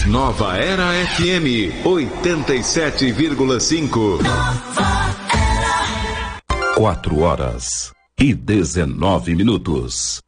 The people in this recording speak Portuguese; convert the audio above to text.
Nova Era FM 87,5. 4 horas e 19 minutos.